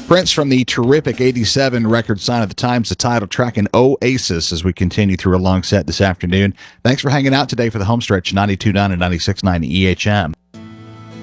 Prince from the terrific 87 record Sign of the Times, the title track in Oasis as we continue through a long set this afternoon. Thanks for hanging out today for the home stretch, 92.9 and 96.9 EHM.